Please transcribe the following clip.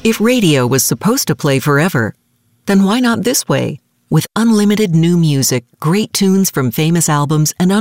If radio was supposed to play forever, then why not this way? With unlimited new music, great tunes from famous albums, and